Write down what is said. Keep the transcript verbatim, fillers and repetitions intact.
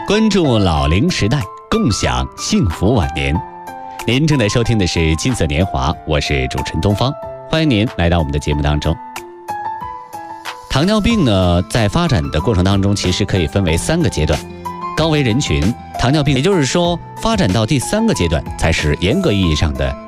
关注老龄时代，共享幸福晚年。您正在收听的是《金色年华》，我是主持人东方，欢迎您来到我们的节目当中。糖尿病呢，在发展的过程当中，其实可以分为三个阶段。高危人群糖尿病，也就是说，发展到第三个阶段才是严格意义上的